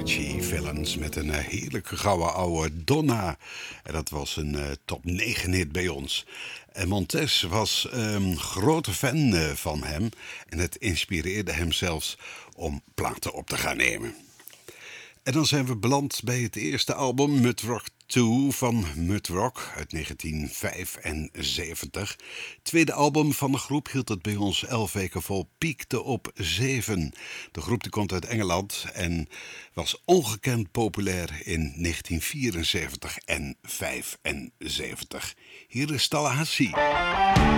Ritchie Villains met een heerlijke gouden oude Donna. En dat was een top 9 hit bij ons. En Montez was een grote fan van hem. En het inspireerde hem zelfs om platen op te gaan nemen. En dan zijn we beland bij het eerste album Mud Rock 2 van Mud Rock uit 1975. Tweede album van de groep hield het bij ons 11 weken vol, piekte op 7. De groep die komt uit Engeland en was ongekend populair in 1974 en 75. Hier is Tallahassee.